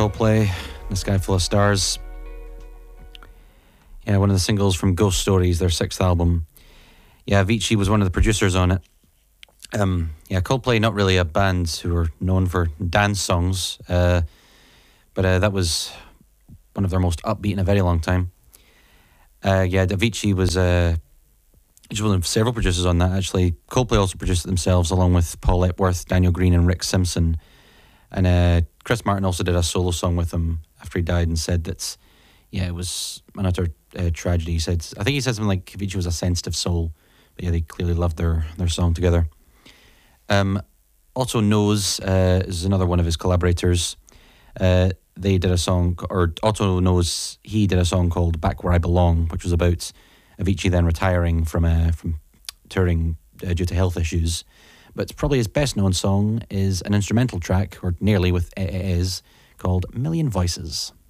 Coldplay, The Sky Full of Stars. Yeah, one of the singles from Ghost Stories, their 6th album. Yeah, Avicii was one of the producers on it. Coldplay, not really a band who are known for dance songs, but that was one of their most upbeat in a very long time. Avicii was one of several producers on that, actually. Coldplay also produced it themselves, along with Paul Epworth, Daniel Green and Rick Simpson. And Chris Martin also did a solo song with him after he died and said that, it was an utter tragedy. He said something like Avicii was a sensitive soul. But yeah, they clearly loved their song together. Otto Knows is another one of his collaborators. They did a song, or Otto Knows, he did a song called Back Where I Belong, which was about Avicii then retiring from touring due to health issues. But probably his best known song is an instrumental track, or nearly, with Is, called Million Voices.